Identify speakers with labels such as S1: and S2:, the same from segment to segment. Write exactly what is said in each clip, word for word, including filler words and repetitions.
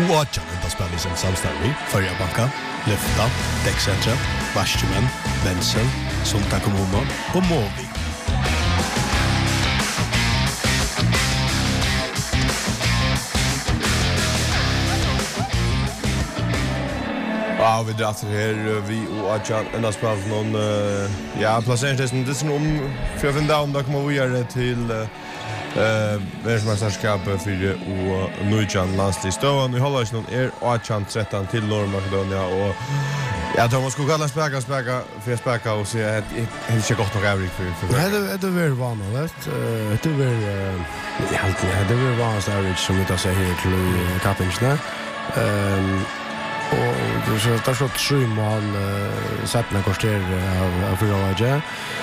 S1: Oatjan enda spiller sin samstarvi, Førja Banka, Lyfta, Däckcentra, Varsjumen, Bensen, Sunta kommuna och Måvi.
S2: Ja, vi drar till här, vi och Adjan enda spelar någon, uh, ja, placeringstesten, det är om, för jag finner om det kommer vi göra till uh, världsmästerskapet för och Nujan landslistövaren. Vi håller oss någon er Adjan tretton till Norrmakedonia och ja, Thomas skulle kalla späka, späka, för späka och se att det är inte gott nog övrigt för för.
S3: Det är det är väl vanligt. Det är väl jag helt det är väl vanligt övrigt som vi tar sig här till Kapinsna. Ehm och det så där så tre mål sätta några kvarter av av förlaget.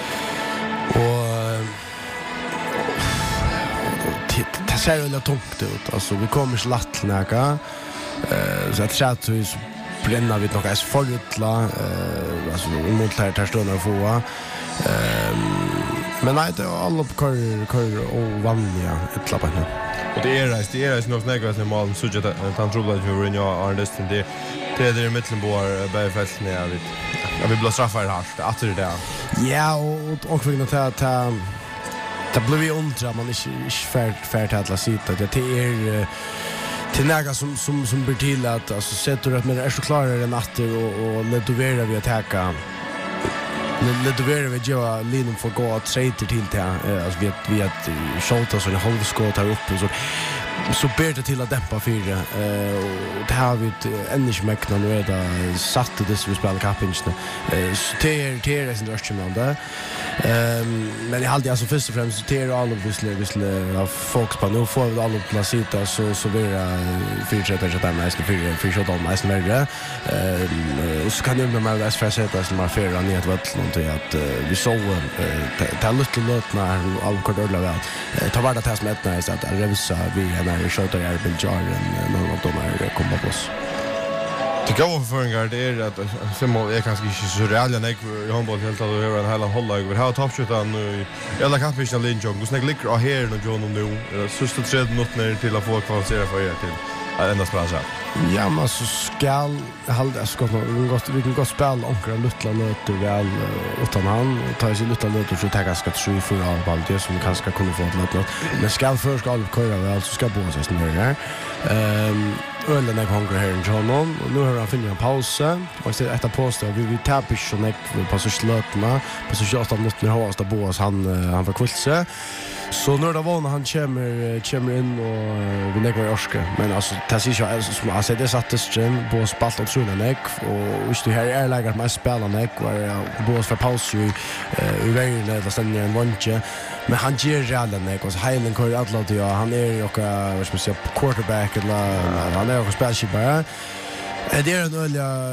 S3: Och det ser ju lite tungt ut. Alltså vi kommer slatt näka. Eh så att chat så bränna vi några är förutla eh alltså emot här där står några få. Ehm men nej det är alla kör kör och vanliga ett lapp nu.
S2: Och det är det det är nog snäggas när man så att han tror att vi är det det det är i mitten på Bergfälten jag vet. Jag vill bli straffad här att det där.
S3: Ja och och för att ta det blir ju undra man är färd färd att la sitta det är till några som som som blir till att alltså sätter att men är så klarare än att och och levererar vi attacka. Levererar vi ju linjen för gå att trade till till alltså vi vi att skjuta så en halvskott här uppe så så ber det till att dämpa fyra eh och det har vi ännu inte mäkna nu är det satt det som vi spelar Kapinchen eh så det är det är sin röstchimman där ehm men jag hade alltså först och främst det är alla visle visle av folks på nu får vi alla på sitta så så blir det fyra tre tre nästan fyra fyra shot om nästan mer ehm och så kan det med det för sätta som är fair ner till någonting att vi så ta lite lötna av kordolla väl ta vara det som ett nästan att revsa vi när skjuter jag vill jar en någon av de här kommer på oss.
S2: Det går för en gång det är att fem mål är kanske inte så reella när jag handboll helt att göra en hela hålla över här toppskjutan nu eller kanske inte Linjong. Du snackar likra här och John nu. Sista tre minuter till att få kvalificera för er till att ända spela så.
S3: Ja, men så skall hålla skott vi gott vi kan gå spela ankra lutla möter väl utan han tar sig lutla möter så tar ganska tre för av ball det som kanske kunde få ett lätt. Men skall först ska köra väl så ska båda sig ner. Ehm Ölen är hungrig här i John och nu har han finnit en paus och så efter påstå vi vi tappar så näck på så slötna på så sjätte minuter har oss bås han han får kvälse. Så när det var när han kommer kommer in och vi lägger orska men alltså det ser ju som alltså det satte stream på spalt och truna neck och just det här är lägger med spela neck och bås för paus ju i vägen där sen en vunche men han ger realen neck och Highland kör alla till han är ju också vad ska man säga quarterback eller han är också spelare. Det är en öliga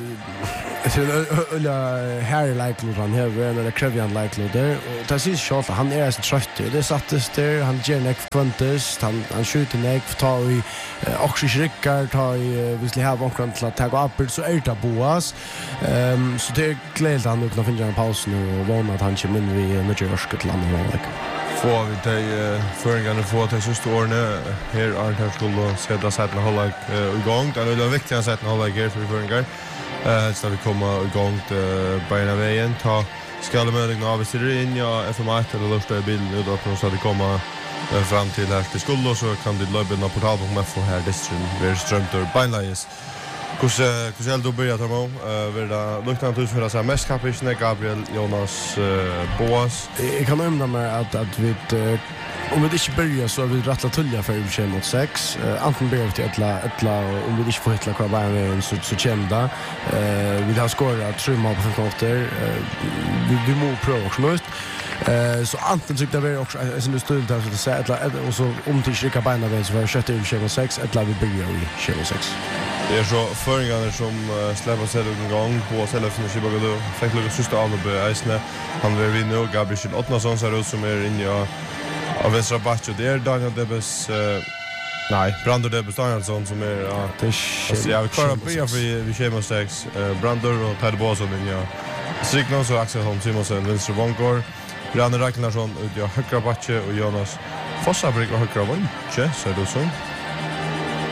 S3: det är en öliga Harry Likely han har en eller Krevian Likely där och det syns short han är så trött det sattes där han ger neck frontes han han skjuter neck ta i också skickar ta i visst ha vankant till att ta upp så är det Boas ehm så det glädde han ut att finna en paus nu och vana att han kommer in vid New York till landet
S2: får vi till förringarna få till sista åren här är det skulle sätta sätta hålla igång det är det viktiga att sätta hålla igång för förringar eh så vi kommer igång till början vägen ta ska det möjligt av sig in ja F M ett eller lusta i bild nu då så att det kommer fram till här till skolan så kan det löpa på portal på med för här distrikt vi strömt ur Beinleis. Kus kus jag då börjar ta mig eh vill lukta ut för att säga mest Kapinchen Gabriel Jonas Boas.
S3: Jag kan nämna mig att att vi om vi inte börjar så vi rattla tulja för tjugo mot sex antingen börjar vi till ettla ettla om vi inte får hitla kvar bara så så kända eh vi har skorat tre mål på femton minuter vi vi må prova också nu eh så antingen tyckte vi också en stund där så det säger ettla och så om till skicka bena väl så var sjätte i tjugo mot sex ettla vi börjar i tjugo mot sex.
S2: Det är så förringarna som släpper sig en gång på Selefsen och Chibagado. Fick lite sista avlopp i Eisne. Han vill vinna och Gabriel Ottnason ser ut som är inne av av västra backen. Det är Daniel Debes eh nej, Brandor Debes Danielsson som är ja, det är jag kvar på för vi kör sex Brandor och Ted Boson inne. Signon så Axel Holm Simonsen vänster bankor. Ranne Ragnarsson ut i högra backen och Jonas Fossabrik och högra backen. Så det så.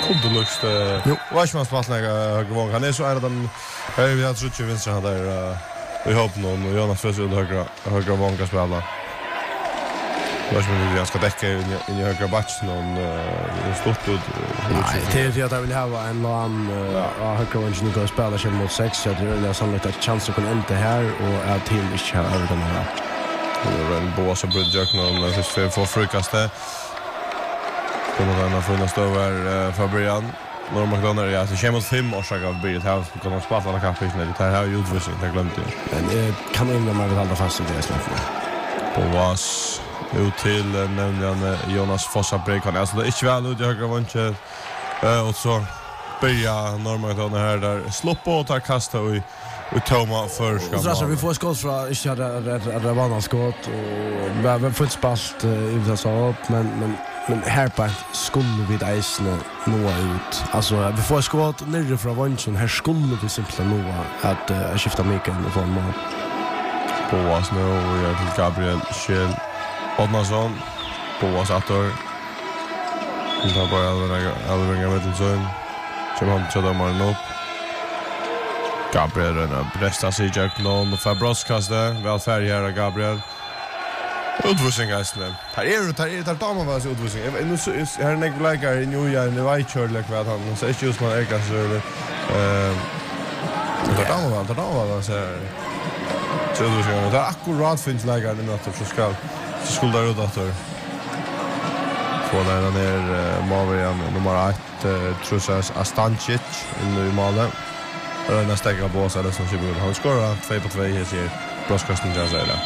S2: kunde lust
S3: Jo.
S2: vad man spelar höger vång. Han är så är den vi har trott ju vänster han där vi hoppas någon och Jonas förs ut högra högra vång ska spela. Vad som vi ska täcka in i högra backen någon stort ut.
S3: Nej, det är att jag vill ha en annan ja högra vång nu då spelar sig mot sex så det är sannolikt att chans att kunna inte här och är till inte här över den här.
S2: Det är en bås och budget någon för för frukost. Kommer den att finnas över Fabian. Norr McDonald ja, så kommer fem årsaka av Bill House som kommer spela alla kapitel det här ju utvisning det glömde jag.
S3: Men jag kan inte man vill hålla fast i det snart.
S2: Och was ut till nämligen Jonas Fossabreak han alltså det är inte väl ut i högra vånche. Eh och så börja Norr McDonald här där sloppa och ta kasta och och Toma förska.
S3: Så alltså vi får skott från inte hade det var någon skott och vi får spalt i det så upp men men men här på skulle vi ejsna nå ut. Alltså vi får skott nere från vånchen här skulle vi simpelt nå att uh, skifta mycket och få en mål.
S2: Boas nu och jag till Gabriel Schell Odnason Boas Ator vi tar bara Alvinga Middleton som han tog dem en upp Gabriel och Bresta sig Jack någon och Fabroskaste väl färg här Gabriel utvisning Iceland. Här är det här är det damer var så utvisning. Nu så är här en lägare i New York i White Shirt like vad han så är just man är kanske eh det damer var det damer var så så utvisning. Det är akkurat finns lägare nu att så ska så skulle där ut att få där ner Marian nummer ett Trussas Astancic in i målet. Och nästa gång på så där som skulle han skorar två på två här ser Broskasten Jazela.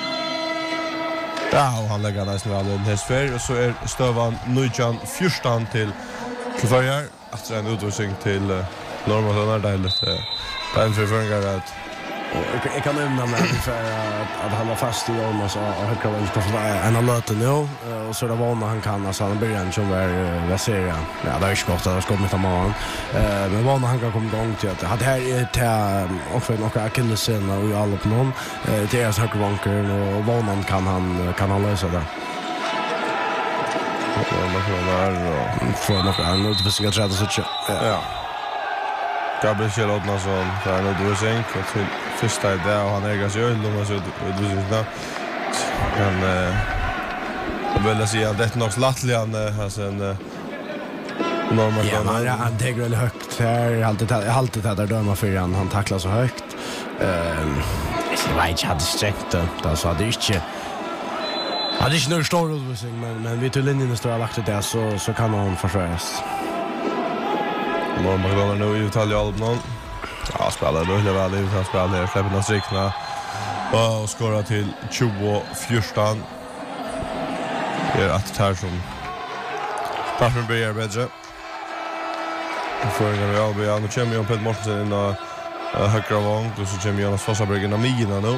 S2: Ja, och han lägger nästan väl en hästfärg och så är stövan Nujan fjorton till Kvarjar att en utvisning till uh, Norrmalm där det är en förfrågan att
S3: jag kan nämna mig för att han var fast i Jonas och högra vången på en alert nu och så är det vana han kan alltså han börjar som är vad säger jag ja det är ju gott att ska med man eh men vana han kan komma igång till att hade här är till och för några akillesen och alla på någon det är så högra vången och vanan kan han kan han lösa det.
S2: och man får där och
S3: för några annat för sig att rädda så
S2: ja. Gabriel Schell Odnason för en utvisning och till första idé och han äger sig öl och så utvisning då. Men eh väl säga att det är nog lattligan alltså en normal
S3: ja, man, han tar väl högt här alltid alltid där döma för han han tacklar så högt. Ehm så vet jag hade sträckt det så hade inte hade inte någon stor utvisning men men vi till linjen står lagt det så så kan han försvaras.
S2: Norr McDonald nu i Italien Albnon. Ja, spelar då väl ut han spelar ner släpper några strikna. Och skorar till tjugo fjorton. Det är att tar som Parfum blir bättre. För en gång vi har nu champion Pet Mortensen in och högra vång och så kommer Jonas Fossabreak in i mitten nu.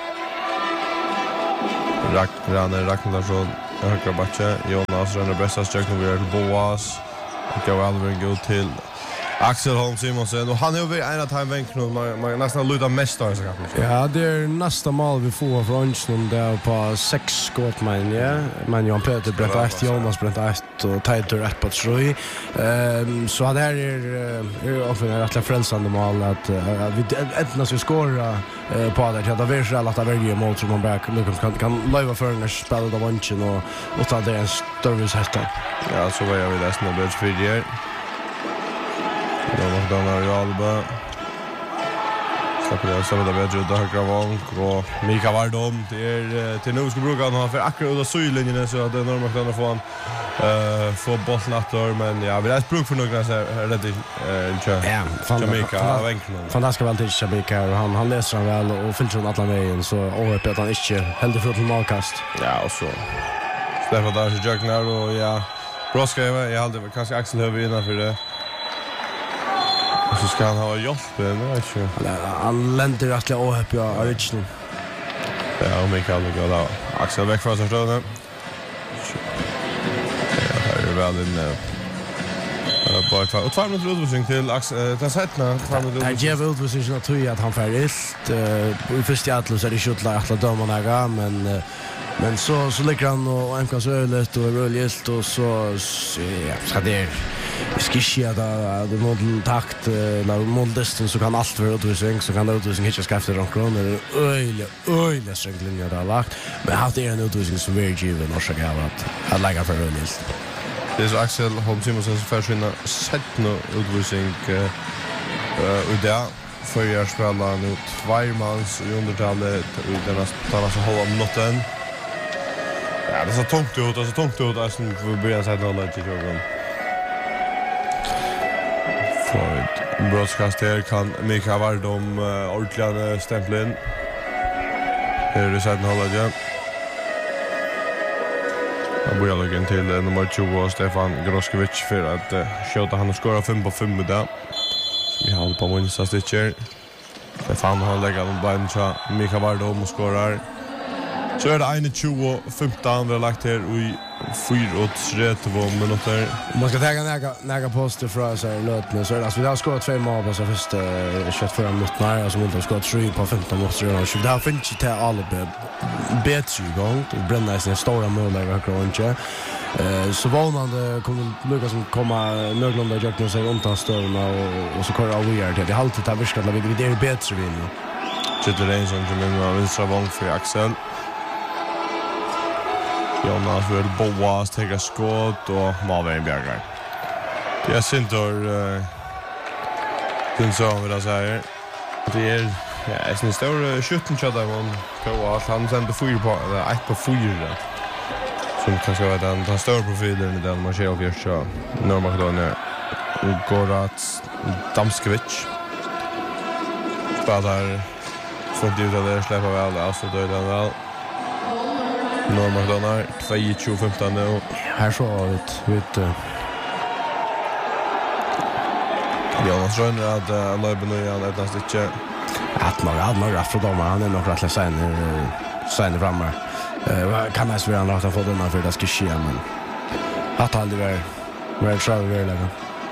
S2: Rack Ranne Racknarsson högra backe Jonas Ranne bästa sträck nu vi är till Boas. Och jag vill gå till Axel Holm Simonsen och han är över en av timevänken man man nästan lutar mest där så kanske.
S3: Ja, det är nästa mål vi får från Önsson där på sex skott men ja, men Johan Peter bröt ett Jonas bröt ett och Tighter ett på tre. Ehm så det här är är ofta ett rätt frälsande mål att vi ändå ska skora på det. Det är väl att det väljer mål som man bara kan kan leva för när spelet av Önsson och och ta det en större sätt.
S2: Ja, så var jag vid nästan det för Då måste han ha Alba. Släpper det så där bättre då högra vång och Mika Vardom till till nu ska bruka han för akkurat då syllinjen så att det normalt kan få han eh få bollnatter men ja vi har bruk för några så rätt eh
S3: ja fan
S2: Mika vänken.
S3: Fantastiskt väl till Mika och han han läser han väl och fyller från alla vägen så och att han inte hällde för ett målkast.
S2: Ja och så Stefan där så jag när och ja Broska jag hade kanske Axel Höver innan för det. Så ska han ha hjälp, men vet inte.
S3: Han länder att jag ohäpp jag original.
S2: Ja, och Mikael går då. Axel väck från stöden. Ja, här är väl en bara två och två minuter utvisning till Axel ta sättna två minuter.
S3: Han ger utvisning att tror att han färdigt. I första halvlek så är det skjuta att döma några men men så så ligger han och en kan så ölet och rulligt och så ja, ska det skisja där det mål takt eller mål distance så kan allt vara utvisning så kan det utvisning inte ska efter omkring det öliga öliga stränglinjer där lagt men har det en utvisning som är given och så går att att lägga för öligt.
S2: Det är så Axel Holm Simonsen som försvinner sett nu utvisning och där för jag spelar nu två mans i undertalet och den tar alltså hålla noten. Ja, det är så tungt ut, det är så tungt ut att vi börjar sätta nolla till jorden. För ett broadcast här kan Mika Vardom uh, ordentliga stämplen. Här är det sätta nolla igen. Jag börjar lägga in till uh, nummer tjugo Stefan Groskovic för att uh, skjuta han och skora fem på fem med det. Vi har på minsta stitcher. Stefan har läggat den bara in Mika Vardom och skorar. Så är det en tjugo femton vi har lagt här i fyra och tre minuter.
S3: Man ska ta några några poster från så här lötna så alltså vi har skårat två mål på så första kött för minuter och så måste vi skåra tre på femton minuter. Så det har finns inte alla bättre igång. Det bränner sig stora mål där kanske. Eh så vånande kommer Lucas som komma nöglanda jag kan säga undan stövna och och så kör av weird. Det är alltid att vi ska vi det är bättre vi nu.
S2: Sitter det en som kommer vänstra vång för Axel. Jonas vill boa, stega skott och Malvin Bjergar. Det är Sintor uh, den som vill säga. Det är ja, är en stor sjutton chatta man på att han sände fyra på eller ett på fyra. Som kanske var den den stora profilen i den matchen av Björsa. Normalt då när Gorat Damskovic spelar för det där släpper väl alltså då är det väl Norma Donar två tjugo femton nu.
S3: Här så ut ut
S2: Jonas Rönner att Löben och Jan Ednas inte
S3: att man hade några för dem han är nog rätt sen sen framme. Eh kan man svåra att få dem för det ska ske men att aldrig vara väl så väl lägga.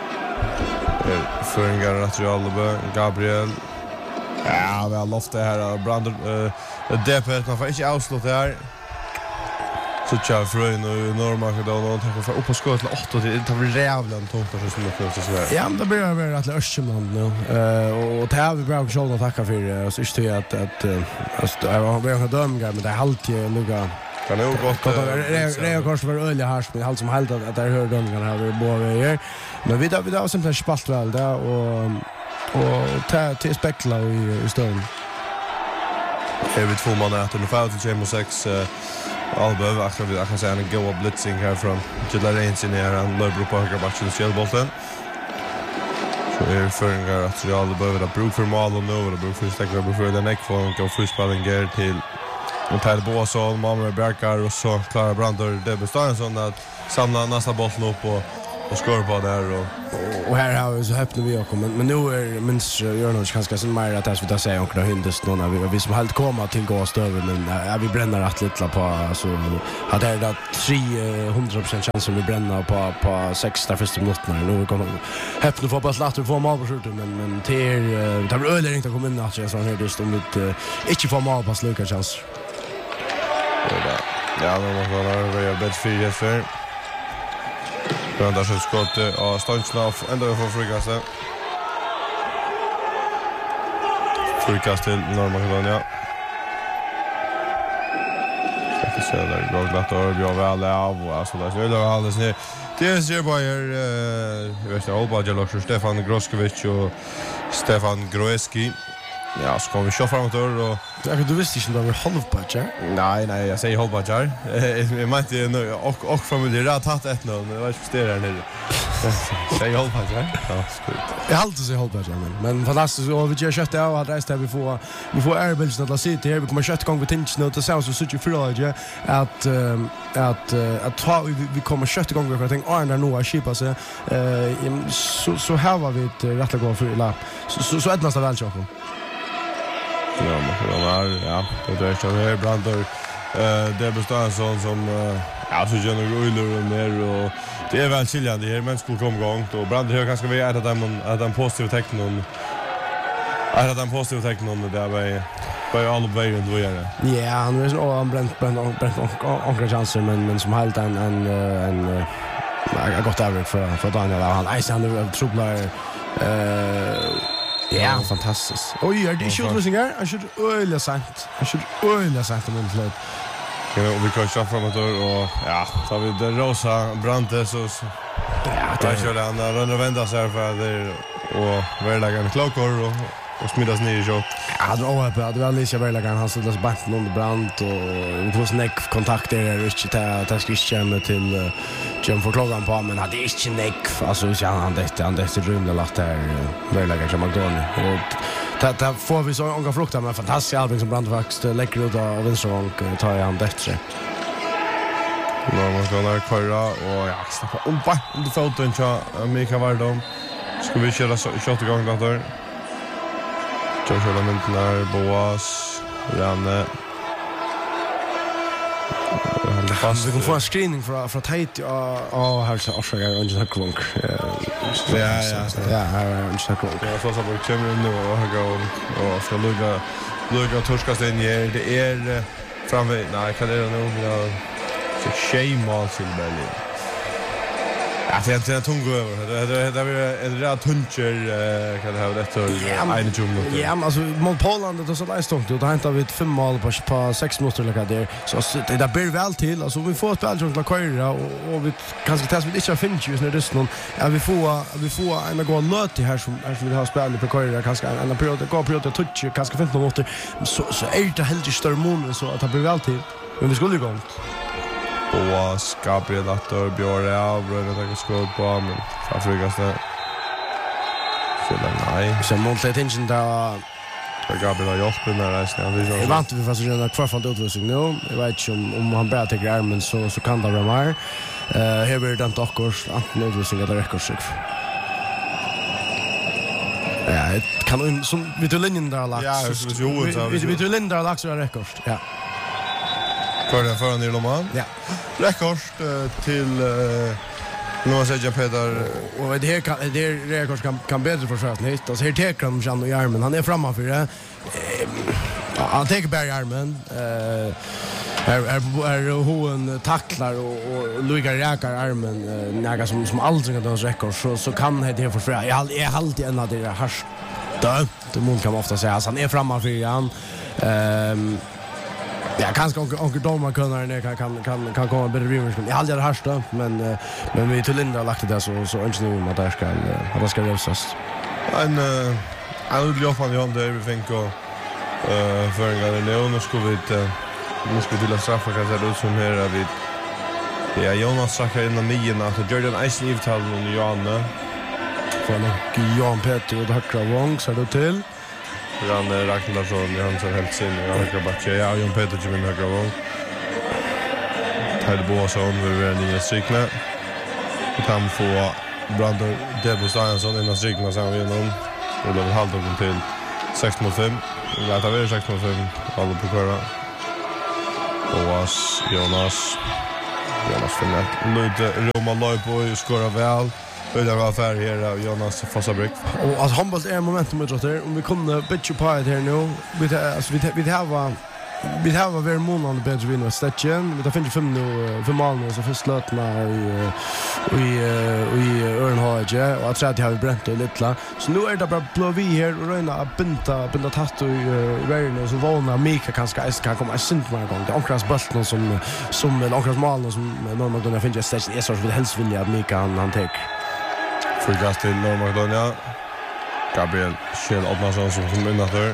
S2: För en Garratrialbe Gabriel. Ja, vi har lovat det här Brander D P man får inte avsluta här. Så tjär fröjn och Norrmark då och tänker för upp på skott till åtta till det blir jävla tungt och så mycket så så.
S3: Ja, men det blir väl att Österman nu. Eh och det har vi bra att att tacka för så är det att att alltså jag har dömgat men det är alltid lugga.
S2: Kan nog gott
S3: det är kanske för öliga här som allt som helt att det hör dömgarna här båda vägar. Men vi då vi då simpelt spalt väl där och och ta till spekla i i stöden.
S2: Är vi två man att ungefär till tjugo sex Alba, jag kan jag kan säga en go blitzing här från Gillarens in här och Löbro på högra backen Själbolten. Så är det för en att Real behöver att bruka för mål och nu och bruka för stäcka för den neck för att gå fotbollen ger till och ta det på så Malmö Bjerkar och så klarar Brander det består en sån att samla nästa bollen upp och och skor på där och
S3: och här har vi så öppnar vi också men men nu är minst gör nog ganska som mer att det vi säger och hindest någon av vi vi som helt komma till gå stöver men ja, vi bränner rätt lite på alltså att det är det tre hundra procent chans som vi bränner på på sex där första minuterna nu kommer öppna för bara slått få mål på skjutet men men till det blir öle inte komma in att jag så här just om det inte får mål på sluka chans.
S2: Ja, då måste man ha bättre fyra för Brandar så skott och Stonsnov ändå för frikastet. Frikast till Norrmakedonia. Det ser där går glatt och vi har väl av alltså där så det var alldeles ner. Det ser bara jag vet inte Olbajer och Stefan Groskovic och Stefan Groeski. Ja, så kommer vi köra framåt och
S3: ja, du visste inte om det var halvbajar.
S2: Nej, nej, jag säger halvbajar. Jag menar inte och och familjen har tagit ett noll, men det var just det där nere. Säg halvbajar. Ja, skit.
S3: Jag har alltid sagt halvbajar men men fantastiskt och vi gör kött av att resta vi får vi får Airbills att sitta här vi kommer kött gång vi tänker nu det ser så så för att att att ta vi kommer kött gång för jag tänker Arne där nu skipa sig eh så så här var vi ett rätt gå för la så så ändras det väl så.
S2: Ja, men det ja, det är så här Brander eh det består en sån som ja, så gör några öler och mer och det är väl chiljande här men skulle komma igång och Brander har ganska vi är att de att de positiva tecknen är att de positiva tecknen där var på alla vägar då är det.
S3: Ja, han är så han bränt bränt bränt och chanser men men som helt en en en jag har gått över för för Daniel han är han är trubblar eh ja fantastiskt. Oj, är det skjutsningar? Jag skulle öliga sant. Jag skulle öliga sant om det.
S2: Ja, och vi kan köra framåt och ja, tar vi det rosa Brante så ja, det kör han rör och vända sig för att det och väl klockor och och smidas ner i shot.
S3: Ja, det var på det var lite väl lägga han så banken under Brant och vi får snack kontakter är inte ta ta skriva till Jim för klockan på men hade inte neck alltså så han det han det rumla lagt där väl lägga som McDonald och ta ta får vi så några frukter med fantastisk album som Brant växt läcker ut av vänstervank tar han det.
S2: Nu måste han där köra och ja, snappa om på under foten så Mikael Vardom. Ska vi köra shot igång där? Så kör de inte när Boas, Janne. Han fast.
S3: Vi kan få en screening från från Haiti och och här så Oscar och Angel Krunk.
S2: Ja, ja.
S3: Ja, här är Angel Krunk.
S2: Jag får så på kommer nu och har gå och ska lugga lugga torskast in här. Det är framme. Nej, kan det nog bli så shame till Berlin. Ja, det är inte en tung över. Det det är en rätt tuncher kan det ha det så en jumbo.
S3: Ja, men alltså mot Polen det så där stångt och då hämtar vi ett fem mål på på sex minuter lika där. Så det där blir väl till. Alltså vi får ett spel runt Lakoira och och vi kanske testa vi inte finns just när det snön. Ja, vi får vi får en gå löt här som här som vi har spelat på Lakoira kanske en period gå period att touch kanske femton minuter. Så så är det helt större mål så att det blir väl till. Men det skulle ju gå.
S2: Boas, Gabriel Attor, Björre av, Bröder tager skåd på, men fra frugaste. Så det er nei.
S3: Så månedlig tingen da...
S2: Gabriel har hjulpet med reisen.
S3: Jeg vant vi faktisk en kvarfalt utvisning nå. Jeg vet ikke om, om han bare tenker armen, så, så kan det være mer. Uh, her blir det dømt akkurs, enten utvisning eller rekkordsøk. Ja, jeg kan... Som, vi tror linjen der har lagt.
S2: Ja, hvis Johan sa...
S3: Vi tror linjen der har lagt, så er det rekkords, ja.
S2: Kvar den föran i Loman.
S3: Ja.
S2: Rekord uh, till uh, nu säger Peter
S3: och det här kan det här rekord kan kan bättre försvaras hit. Alltså här tar han Jean och armen. Han är framför det. Eh, han tar bara armen. Eh är är hon tacklar och och Luiga räkar armen eh, några som som aldrig kan ta rekord så så kan det här försvara. Jag är alltid en av det här dömt. Det mån kan man ofta säga. Han är framför han. Ehm Ja, kanske onkel onkel Dolman kunnar kan kan kan kan komma bättre reviews. Jag hade det härsta men men vi till Linda har lagt det så så önskar vi att det ska att det ska lösas.
S2: En en utlig offan Jan där vi tänker eh för en gång nu nu ska vi nu ska vi till straffa kanske det som här vi ja Jonas Sacker in i nio att Jordan Eisen Evtal och Janne
S3: från Jan Peter och Hakra Wong så då till
S2: Jan Ragnarsson, han ser helt sin och jag bara tjej, ja, Jon Peter till min högra gång. Här Boas och vi är nya strykna. Vi kan få Brandon Debo Steinsson innan strykna sen vi igenom. Och då vill halvdagen till sex mot fem. Vi lätar vi sex mot fem, alla på köra. Boas, Jonas. Jonas finner Ludde, Roma Loipo och skorar väl. Det var färg här av Jonas Fossabruk.
S3: Och alltså handboll är momentum ut där. Om vi kunde bitcha på det här nu. Vi alltså vi vi har vi har very månande bättre vinna statchen. Vi tar fem fem nu för Malmö så först slutna i i i Örnhage och jag tror att jag har bränt det lite. Så nu är det bara blå vi här och röna att binda binda tatt och värna så vana Mika kanske är kan komma sent många gånger. Det ankras bulten som som ankras Malmö som normalt då jag finner statchen är så vill helst vilja att Mika han han tar
S2: Frugast till Norr Macedonia. Gabriel Kjell Odnarsson som kommer in där.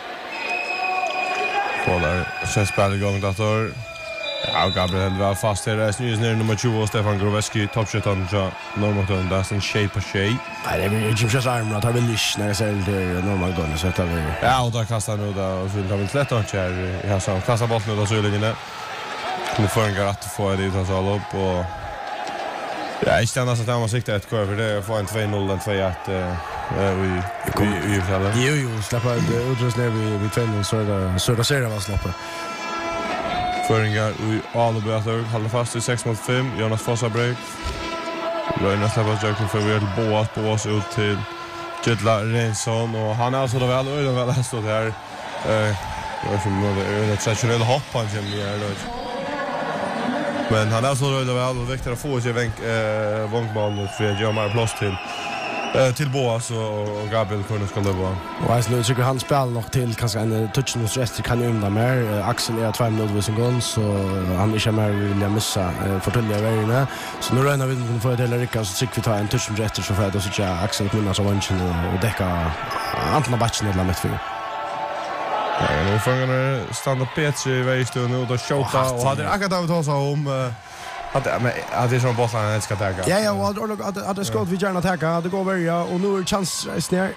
S2: Får där. Sen spelar igång dator. Ja, Gabriel var fast här. Det är snyggt ner nummer tjugo Stefan Groveski. Toppskytten till Norr Macedonia. Det är en shape på tjej.
S3: Nej, det är inte just armen att han vill nicht när jag säger till Norr Macedonia. Så det är
S2: ja, och där kastar nu där. Och så vill han väl slätta inte här. Jag sa kastar bollen nu då så är det inne. Nu får en garat att få det ut hans all upp och ja, ich stannar så att man siktar ett kvar för det får en två noll en två ett eh vi vi vi själva.
S3: Jo jo, släppa utrust ner vi vi två noll så där så där ser det var släppa.
S2: Föringar vi alla bättre håller fast i sex mot fem. Jonas Fossa break. Löna släppa Jackson för vi Boas Boas ut till Jedla Rensson och han är alltså då väl och väl har stått här eh jag vet inte vad det är det traditionella hopp han känner här då. Men han är så röd väl och viktigt att få sig vänk eh vångmål för att göra mer plats till eh till Boas och, och Gabriel kunde ska löpa.
S3: Och alltså nu tycker han spelar nog till kanske en touchen och rest kan ju undan mer. Axel är två minuter sen gång så han vill mer vilja missa eh, förtälja vägarna. Så nu räknar vi med för det Rickard så tycker vi tar en touchen rätt så för att så att Axel vinner så vanchen och täcka antingen batchen eller mitt för.
S2: Ja, nu fångar stanna Petri i vägstön och då shota och hade akkurat av oss om att men att det är som bollen han ska ta.
S3: Ja ja, och att att det ska vi gärna ta. Det går välja och nu är chans snär.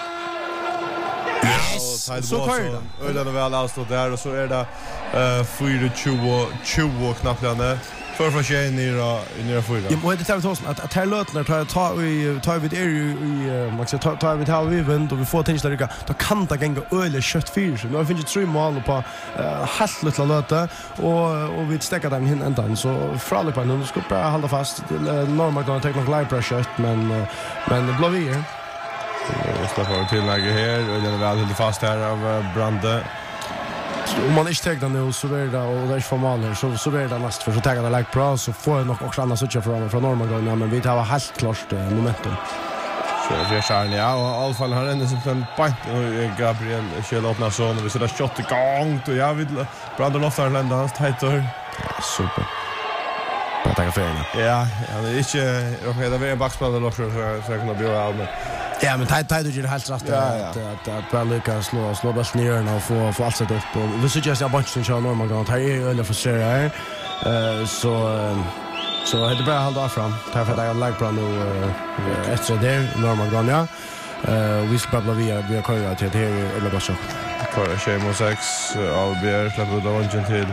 S2: Yes. Så kör det. Ölen väl avstått där och så är det eh fyra tjugo tjugo knappt där. För för sig ner i ner fyra.
S3: Ja, och det tar vi oss att att här lötnar tar ta vi tar vi det i man ska ta vi tar vi vänt och vi får tänka där då kan det gänga öle kött fyr så nu finns det tre mål på helt lite löta och och vi stäcker den hin ändan så fralle på nu ska bara hålla fast normalt kan ta någon live pressure men men blå vi är
S2: Staffan till läge här och den väl helt fast här av Brande.
S3: Om man inte tar den nu så är det och det är formal så så är det näst för så tar det like bra så får jag nog också andra switcha från från Norrman men vi tar helt klart momentum.
S2: Så vi kör ja och i alla fall har ändå som en point och Gabriel Kjell öppnar så och vi ser det shot igång och jag vill Brandon Loftar lända hans tighter.
S3: Super. Bara ta kaffe.
S2: Ja, han är inte och det var en backspel eller så så jag kan bjuda av men
S3: ja, men tajt tajt ju helt rätt att att att bara lycka slå slå bara ner och få få allt sätt upp och vi ser ju att bunchen kör normal gång här är eller för sig här. Eh så så det bra hålla fram. Ta för att jag like bra nu efter det normal gång ja. Eh vi ska bara via via köra till det här eller bara så.
S2: För Shemo sex Albier släpper då bunchen till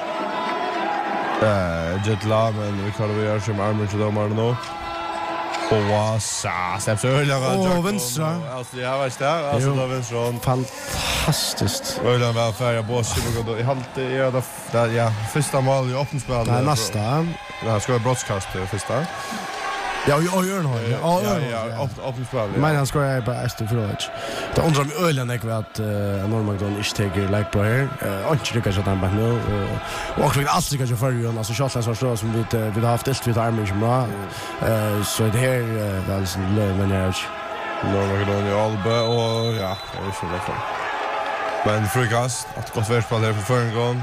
S2: eh Jetla men vi kallar vi gör som armor till dem nu. Boas, släpps öliga var
S3: Jack. Åh, vänstra.
S2: Alltså jag vet det, alltså då vänstra.
S3: Fantastiskt.
S2: Öliga var färja Boas så i halt är det ja, första mål i öppningsspel.
S3: Nej, nästa.
S2: Ja, ska vara broadcast första.
S3: Ja, jag gör nog. Ja,
S2: ja, öppningsspel.
S3: Men han ska jag bara efter förut. Det undrar mig öliga jag vet Norrman inte tar like på här. Och inte lyckas att han bara nu och också inte alls lyckas för ju alltså Charles så står som vi vi har haft ett vi armor som bra. Eh så det här väl så lör men jag
S2: Norrman i Alba och ja, jag vet inte varför. Men frukast att gott värspel här för förra gången.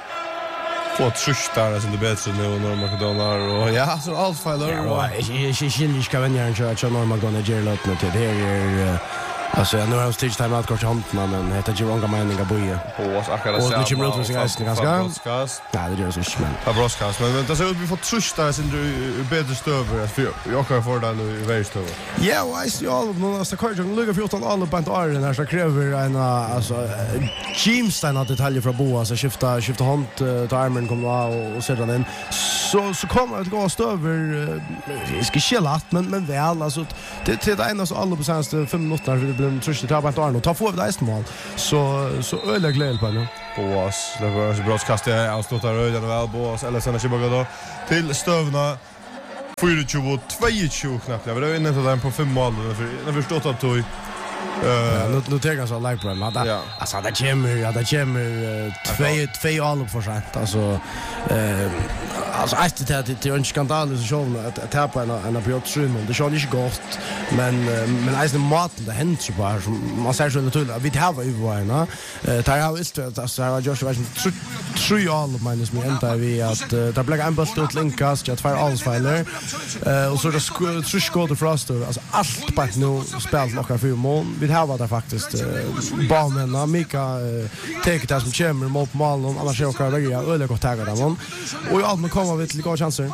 S2: Få trustar som det bättre nu när Makedonar och ja så allt faller och
S3: jag jag skiljer ska vänja en kör när Makedonar ger låt nu till det är alltså nu har jag stage time out kort hand men heter ju många meningar boje
S2: på oss akkurat
S3: så och det kommer ut med sig ganska
S2: broadcast
S3: ja det gör så men
S2: ja broadcast men det så ut vi får trustar sen du bättre stöver för jag kan få den i vägstöver
S3: ja och I see all of them så kör jag lugga fjorton alla på Iron här så kräver en alltså Jimstein har detaljer från Boa så skifta skifta hand till armen kommer och sätta den så så kommer det gå stöver ska skilla men men väl alltså det till det enda så alla på senaste fem minuter vi blir trustigt ta på Arno ta får vi det nästa mål så så öliga glädje på nu
S2: Boas det var så broadcast jag har stått där öliga väl Boas eller sen Chibaga då till Stövna fyra tjugo två tjugo knappt jag var inne till den på fem mål för jag förstått att du
S3: Eh nu nu tar jag så like bro men alltså det kommer ja det kommer två två all för sent alltså eh alltså att det det är en skandal så show att tappa en en period det känns inte gott men men alltså maten det händer ju bara man säger så naturligt vi har ju varna eh tar jag visst att så har Joshua var tre all minus me ända vi att det blir en bust ut linkas jag två alls filer eh och så det tre skott för oss alltså allt på nu spelar några för mål vi har där faktiskt barnen Mika tar det som kommer mot målen annars är jag välja öle gott tagga dem och i allt kommer vi till goda chanser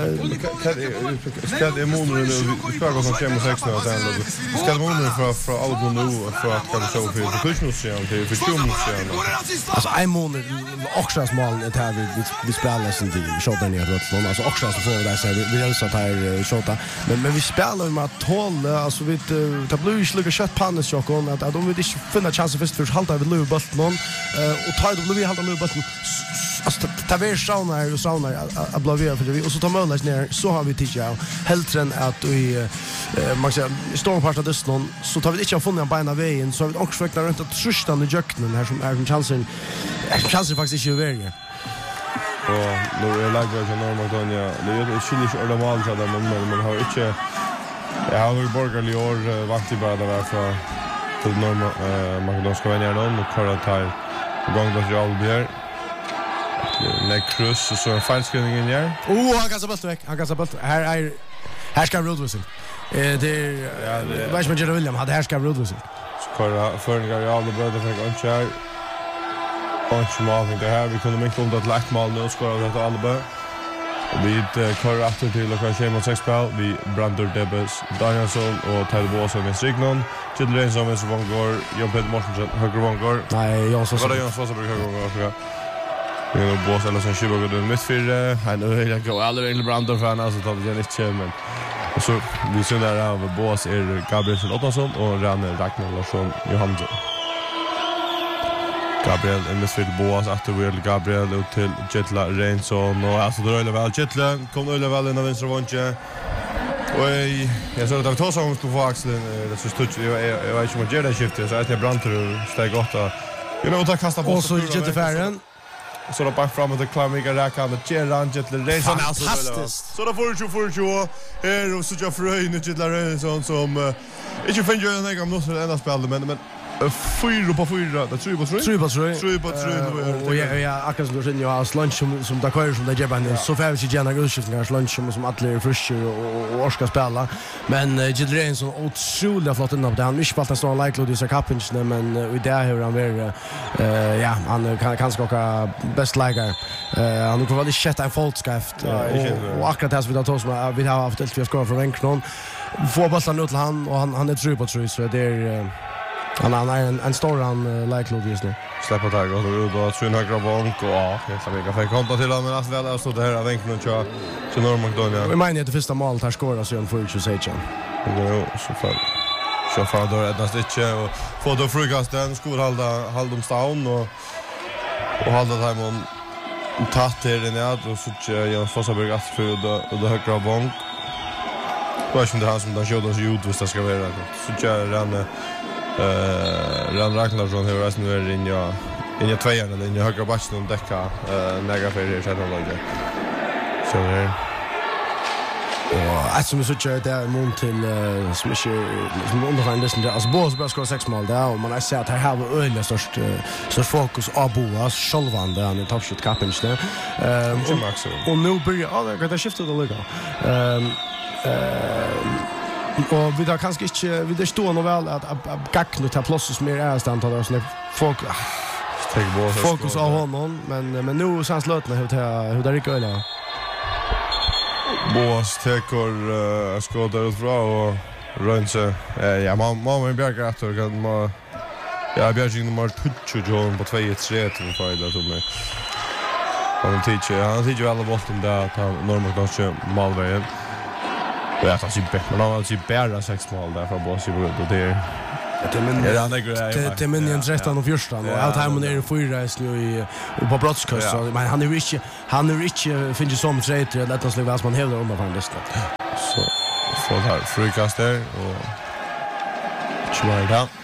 S2: ska det månader nu ska gå som Shemo sex nu sen då ska det månader för för Alba nu för att kan så för kursmuseum till för kursmuseum
S3: alltså en månad också small det här vi vi spelar sen till shota ner Rötlund alltså också så får vi där så vi har så här shota men men vi spelar med att hålla alltså vi ta blue lukar kött pannes jag kon att de vill inte finna chans först för halta vid Lou Bolton och ta det blir halta Lou Bolton alltså ta ver sauna och sauna att bli för vi och så tar möjligt ner så har vi tidigare heltren att vi man säger står på att någon så tar vi inte funnit en bena vägen så har vi också försökt runt att trusta i jöknen här som är en chansen är chansen faktiskt inte över
S2: Och nu är lagbörd till Norr Macedonia. Det är ett skilligt ordentligt mål så där, men man har inte... Jag har nog borgerlig år vant i bara där för till Norr Makedonska vänner någon och Karl tar igång då till Albjer. Nekrus och så en falskrinning in här.
S3: Oh, han kastar bollen väck. Han kastar bollen. Här är här ska Rodwissel. Eh det är vad som Jerry William hade här ska Rodwissel.
S2: Skora förringar i Albjer då fick han kör. Och så mål det här vi kunde mycket om att lätt mål nu skora det Albjer. Vi kör efter till och kanske mot sex spel vi Brandur Debes Danielsson och Ted Boasson med Signon till Renzo som är Vongor Jon Peter Mortensen höger Vongor
S3: nej Jansson
S2: var det Jansson som brukar höger Vongor vi har Boas eller som Shiba går mitt för han vill gå alla in Brandur fan alltså tar det inte men så vi ser där av Boas är Gabriel Ottosson och Ranne Ragnar Larsson Johansson Gabriel in midfield Boas efter Will Gabriel ut till Jetla Reinsson och alltså då är det väl Jetla kom öle väl in av vänstra vånche. Och jag såg att vi tar så om på axeln det så stod jag jag vet inte om jag gör det skiftet så att jag brantar steg åtta. You know att kasta på
S3: så Jetla Färren.
S2: Så då bara fram med det klarmiga räcka med Jetla Jetla Reinsson
S3: alltså.
S2: Så då får du får du här och så jag fröjn Jetla Reinsson som inte finner jag några gamla ända spelade men men fyra på fyra, det tror jag på tre.
S3: Tre på tre.
S2: Tre på tre.
S3: Och jag jag akkurat som du sen jag har lunch som som där kör som där ger man så får vi sig gärna utskiftningar lunch som som alla är friska och orska spela. Men Jedrein så otroligt flott inne på det. Han inte spelat en sån like Lodis Kapinch men i det hur han är eh ja, han kan kanske åka bäst läger. Eh han kommer väl chatta en folkskaft och akkurat det som vi har tagit som vi har haft ett vi ska från Enkron. Får bollen ut till han och han han är tre på tre så det är han han är en en stor han like Lodis just nu.
S2: Släppa tag och då då tror jag några vank och ja, jag vet inte för konta till honom men att väl så det här av Enkron så så Norr Macedonia.
S3: Vi menar att det första målet här skorar så en för tjugosex.
S2: Jo, så fall. Så fall då är det inte och få då frukosten skor hålla hålla dem stan och och hålla dem om tatt det ner och så jag får så börja för då och då högra vank. Vad som det har som då gjorde oss ljud visst det ska vara så jag ran eh ran Ragnarsson har resten är in ja in i tvåan eller in i högra backen och täcka eh några för det sätter laget. Så där.
S3: Och att som så kör där mån till som är som underhand det där alltså Boas bara skor sex mål där och man har sett här har öliga störst så fokus på Boas självande han i toppshot kappen där. Ehm och nu börjar alla gå där skifta det lugga. Ehm och vi där kanske inte vi där står nog väl att gackna ta plats som är är antal där så folk fokus på honom men men nu så han slutna hur det hur det gick öliga.
S2: Boas tekor uh, skådar ut bra och Rönse eh, ja man man bjärgar att kan man ja bjärging nummer tjugo John på två tre till fejla till mig. Han teacher han teacher alla bollen där att han normalt då kör målvägen. Ja, det är ju bättre. Men han har ju bära sex mål där för Boas i bröd och det
S3: det men
S2: det är grej.
S3: Det men i tretton och fjorton och allt här med är fyra är nu i på brottskast så men han är rich han är rich finns som trade att lätta slå vad man hävdar om på listan.
S2: Så får här frikast där och Schweider.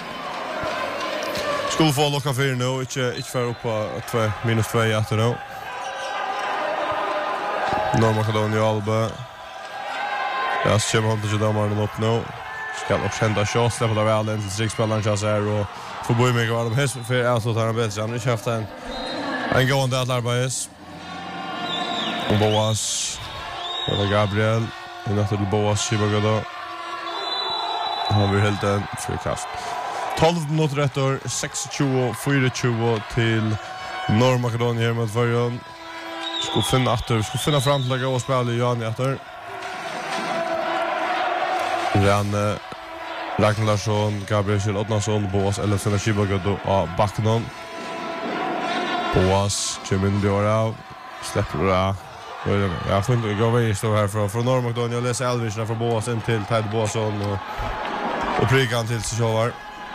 S2: Skulle få locka för nu inte inte för upp på två minus två efter då. Norr Macedonia Alba. Ja, så kommer han till damarna upp nu. Ska också hända shots där på där väl till sexspelaren Chas här och får bo mig var de häst för alltså tar han bättre han har haft en en gående att arbeta. Och Boas och Gabriel och då till Boas Shibaga då. Han vill helt en frikast. tolv minuter efter sextio fyra tjugo till Norr Macedonia mot Varjon. Ska finna efter ska finna fram till att gå och spela i Jan efter. Ranne Ragnarsson, Gabriel Ottnarsson, Boas eller Sena Shibaga då av backen. Boas kommer in där av släpper det. Jag får inte gå vidare stå här från från Norr Macedonia och läsa Elvisna från Boas in till Ted Boasson och och prikan till sig själva.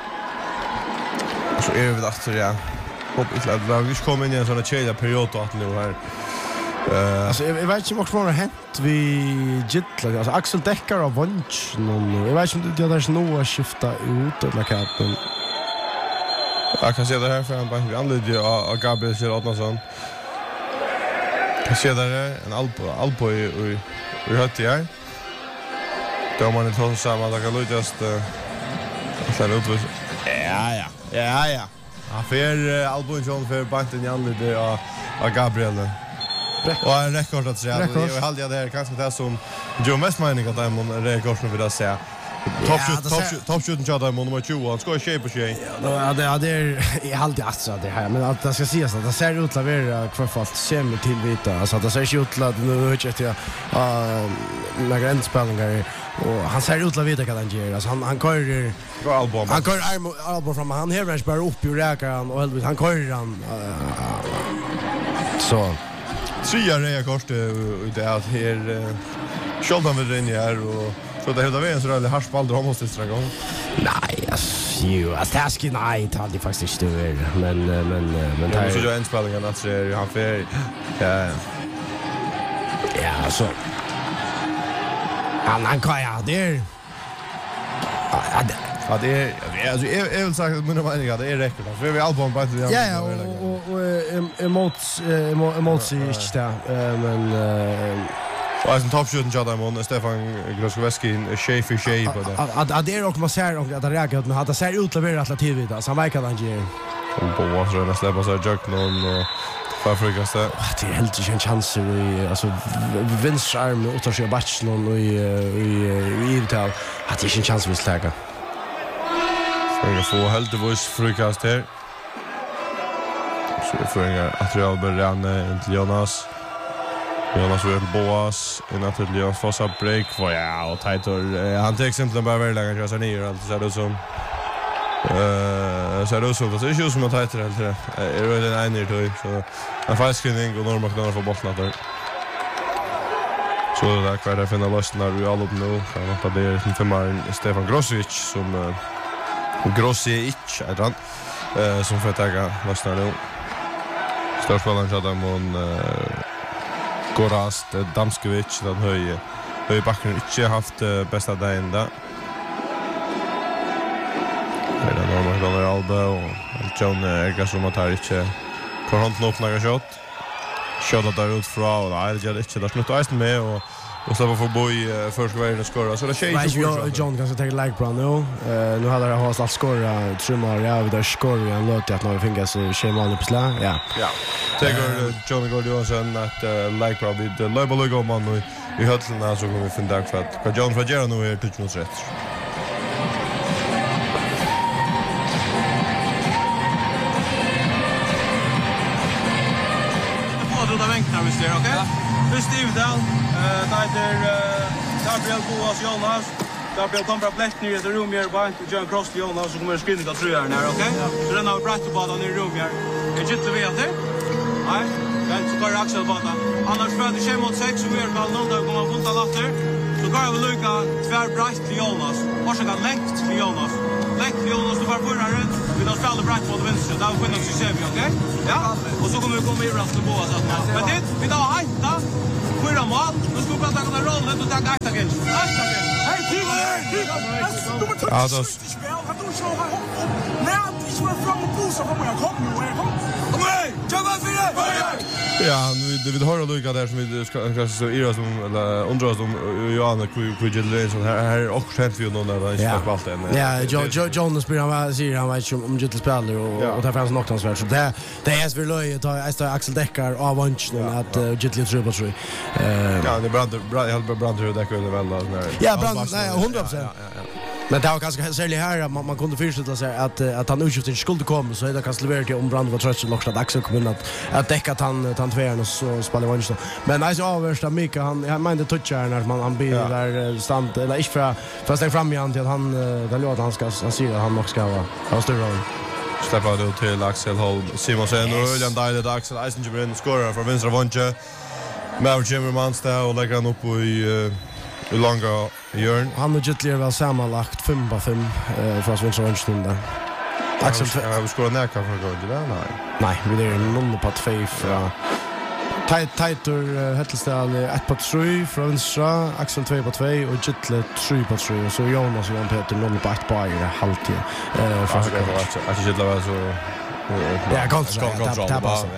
S2: Så är vi där ja. Hopp inte att vi ska komma in i en sån här period att nu här.
S3: Uh, alltså jag, jag vet inte vad som har hänt vi Jetla alltså Axel Deckar av Vunch någon jag vet inte om det är nog att skifta ut eller kappen.
S2: Jag kan se det här för han bara anledde av Gabriel Ottnarsson. Jag ser där en albo albo i i i hött här. Då man inte har samma där kan Lucas så där ut. Ja ja. Ja ja. Ja för albo John för banten i andra det av Gabriel. Och en rekord att säga. Jag hade jag där kanske det som Joe mest mening att de rekord nu vill jag säga. Top shoot top top shooting shot där nummer tjugo han ska shape på sig.
S3: Ja det ja det är i halvt alltså det här men att det ska ses att det ser ut att vara kvarfalt sem till vita alltså det ser ut att nu vet jag att ja några gränsspelningar och han ser ut att vita vad han gör alltså han han kör
S2: album
S3: han kör arm album från han här bara upp i räkan och han kör han så
S2: tre rea kort det är här Sheldon vill in här och så det hela vägen så är det harsh ball då måste det gång.
S3: Nej, alltså ju att taski nej tar det faktiskt inte men men men
S2: det är så ju en spelning att se han för ja
S3: ja så han han kan ja det
S2: ja det är alltså jag vill säga att mina meningar det är räcker för vi album på det
S3: ja ja och och emot emot sig inte men
S2: och en top shooting shot där Stefan Groskoweski en shape shape där.
S3: Att att det är också man ser och att det räcker men att det ser ut att vara alternativ vidare så han verkar han ger.
S2: På vad så nästa släppa så juck någon för frukast.
S3: Det är helt inte en chans i alltså vänster arm och tar sig bachelor och i i i tal att det är en chans vi släger.
S2: Så jag får helt det voice frukast här. Så får jag att jag börjar till Jonas. Jonas vill Boas in att det Leon Fossa break för ja och Titor han tar exempel bara väl lägga jag så ner allt så där som eh så där så det är ju som att Titor helt det är väl en ner då så en fast screening och normalt kan få bollen där så där kvar det finna lösningar vi all upp nu kan att det är femman Stefan Grossic som Grossic är han eh som får ta lösningar nu Storspelarna hade man Gorast Damskovic den höje höje backen inte haft bästa dagen där. Det är normalt då är Alba och John Erga som att här inte får hand upp några shot. Shot där ut från och det är inte det snutt att med och och så får boy första vägen skora så det känns ju
S3: John kanske tar like bra nu. Nu hade det har att skora trumar ja vi där skor vi låter att några fingrar så schemal upp slä. Ja.
S2: Ja. Tager John Gordon att like bra vid the level logo man nu i höllen så kommer vi finna för att vad John Fagera nu är touch mot rätt.
S4: Det var vänknar vi ser okej. Först i Udal eh där Gabriel Boas Jonas Gabriel kommer från Blast ner i det rum här bara och John Cross till Jonas så kommer det skrinna tror jag här okej. Så den har brätt på den i rum här. Är det inte vet det? Nej. Men så går Axel på den. Annars för det kommer mot sex så vi är väl någon där kommer vunta latter. Så går vi lucka tvär brätt till Jonas. Och så kan längt till Jonas. Längt till Jonas och bara förra runt. Vi då spelar brätt på den vänster. Där får ni se vi okej? Ja. Och så kommer vi komma i rast på Boas att man. Men det vi då hejta. Fyra mål. Nu ska vi prata om den rollen och ta gata igen. Gata igen. Hej Peter!
S2: Ja, då.
S4: Nej, ich war från Bosa från jag kom nu. Kom igen. Jobba för det.
S2: Ja, vi vi har Luca där som vi ska ska så är som eller undrar oss om Johan Kujel så här här och sent vi någon där inte på allt än.
S3: Ja, John Jonas spelar han säger han vet om Juttel spelar och och tar fram något hans värld så det det är så löje ta Axel Deckar av vanchen att Juttel tror på tror.
S2: Eh Ja, det brand brand helt brand hur Deckar väl väl där.
S3: Ja, brand nej hundra procent. Men det var ganska särskilt här att man, man kunde förställa sig att att han utskiften skulle komma så är det kanske levererat om Brand var trött så också att Axel kom in att att täcka att han han tvärn och så spelar vanligt. Men alltså översta mycket han han menar touchar när man han blir ja. där stand eller inte för för att stänga fram igen till att han där låter han ska han säger att han också ska vara ha större roll.
S2: Släppa då till Axel Holm Simonsen och Öljan Dailet Axel Eisenjebrin skorar för vänstra vanche. Maur Jimmermansta och lägger han upp i hur långa Jörn.
S3: Han och Jutler väl sammanlagt fem på fem eh för vänstra vänster där.
S2: Axel har vi skorat ner kan för gå det där nej.
S3: Nej, vi är noll på två från Tight Tighter Hettelstad ett på tre från vänstra, Axel två på två och Jutler tre på tre och så Jonas och Peter noll på ett på i halvtid. Eh för
S2: att Jutler var så
S3: ja, ganska
S2: kontroll. Ja.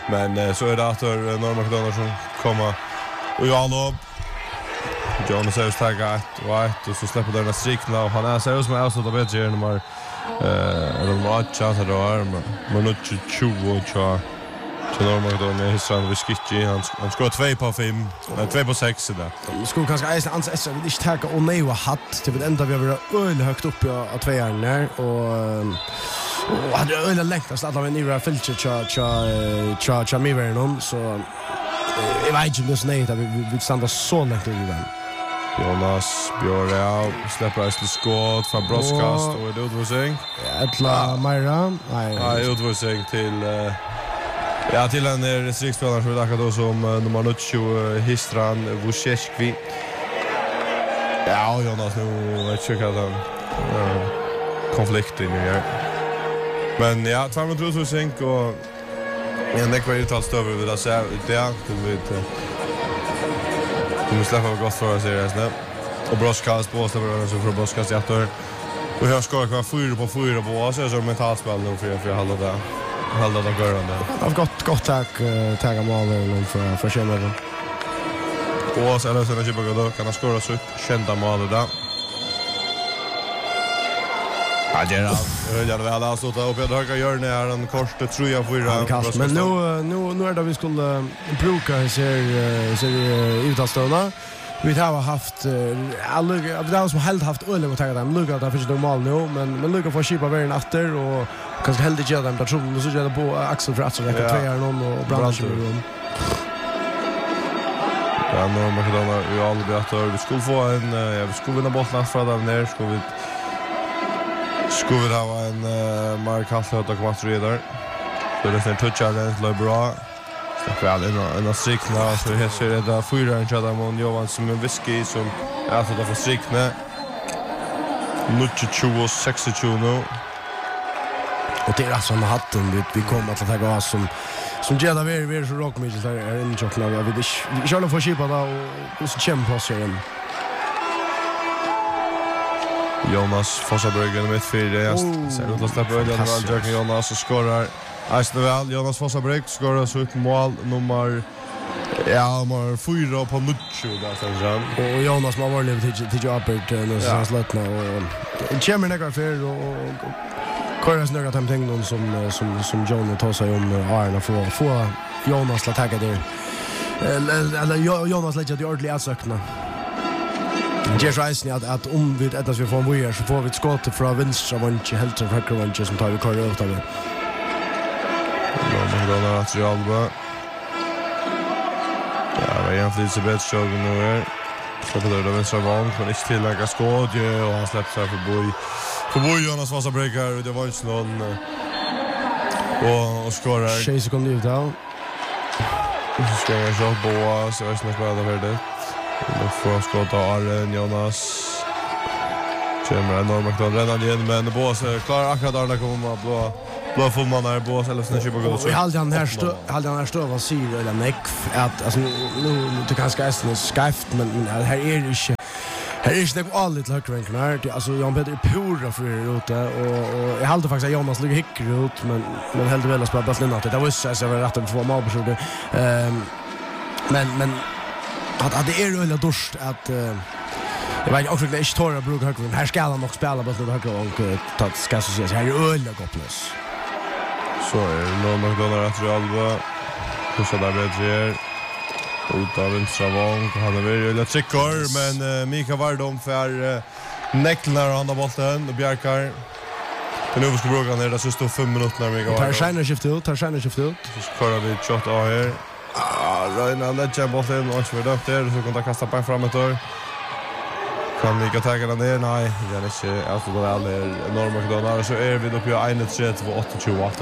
S2: Men eh, så är det att Norr Makedonien som kommer och jag lob. Jonas har tagit ett och ett och så släpper den strikna och han är så som är så då bättre än mer eh de var chans att vara men nu tjugo och så Norr Makedonien hissan vi skitchi han han skor två på fem nej två på sex där.
S3: Vi skulle kanske äta ans S vi inte ta och nej och hatt till det enda vi har öl högt upp på tvåan där och och hade öl längtast alla med Nira Filcher cha cha cha cha mig var någon så jag vet inte så nej att vi vi stannar så långt i den.
S2: Jonas Björreal släpper ett skott från broadcast och det utvisning.
S3: Ettla Myra. Nej,
S2: nej utvisning till ja till en distriktsspelare som akkurat då som nummer tjugo Histran Vusheshkvi. Ja, Jonas nu vet jag att han konflikt i nu. Men ja, två mot utvisning och en nekvar uttalt över vill jag säga det är det vet vi måste släppa gott för oss här snä. Och broadcast på så var så för broadcast jag tar. Och här ska jag fyra på fyra på så så mentalt spel nu för för hålla det. Hålla det går ändå.
S3: Av gott gott tack tagga målen för för schemat.
S2: Och så är det så att jag då kan skora så kända mål där. Ja, det är jag väl alltså då på högra hörnet är en kort tror jag för
S3: men nu nu nu är det vi skulle bruka ser ser utaståna. Vi har haft alla vi har som helt haft öl och tagit dem lugga där för normal nu men men lugga för skipa vara en åter och kanske helt ge dem person och så gör det på Axel för att så räcker två är någon och bransch rum.
S2: Ja, Norr Makedonien vi all bättre vi skulle få en ja vi skulle vinna bollen från där ner skulle vi skulle vi ha en uh, Mark Hasselhout och Mats Redar. Så det är en touchdown till bra. Så väl en en strikna så här ser det där fyra en chada mon Johan som en whisky som är så där för strikna. Nucci tjugo sex nu.
S3: Och det är alltså med hatten vi vi kommer att ta gas som som gärna vi vi så rock mig där är en choklad vi det vi ska få skipa då och så kämpa på sig.
S2: Jonas Fossabryggen med fyra jag ser ut att släppa öl och Algerken Jonas och skorar. Arsenal Jonas Fossabrygg skorar så ut mål nummer ja nummer fyra på Nucci där sen Jan.
S3: Och Jonas har varit lite till till Albert när så släppna och kommer några för och Koras några ting någon som som som John tar sig om Arna för att få Jonas att ta det. Eller Jonas lägger det ordentligt att sökna. Jeff Rice att att om vi att vi får mer så får vi ett skott från vänstra vänster helt från höger vänster som tar vi kör ut av det.
S2: Då då då att Alba. Ja, vi har fått se bättre show nu här. Så på det vänstra vång kan inte tillägga skott och han släpper sig för boy. För boy Jonas var så breakar och det var inte någon och och skorar.
S3: sex sekunder ut då.
S2: Så ska jag så boa så är det snart väl det. Nu får skott av Arren, Jonas. Kommer Norr Makedonien redan igen, men Bås klarar akkurat Arna komma blå blå fullman där Bås eller snart på gott.
S3: Vi hade han här stå, hade han här stå vad säger eller neck att alltså nu det kanske är snart skaft men här är det inte här är det all lite högre här alltså Jan Peter pura för det ute och och jag hade faktiskt Jonas ligger hickar ut men men helt väl att spela bollen att det var så att jag var rätt att få mål på så det ehm men men att att det är öliga dörst att uh, jag vet också att det är stora bruk högre här ska han nog spela på det högre och ta ska så säga här är öliga gopples
S2: så är Norr Makedonien att Alba så där bättre ut av vänstra vång han är väl lite trickor men uh, Mika Vardom för uh, necklar andra bollen och Bjärkar den översta brukan är det så står fem minuter när Mika
S3: tar skärna skift ut tar skärna skift ut
S2: så skorar vi shot av här. Ah, Reina lägger bollen och så vidare där så kan ta kasta på fram ett år. Kan ni ta den ner? Nej, det är inte alltså då är det Norr Makedonien så är vi då på ett trettio på åttiotvå åter.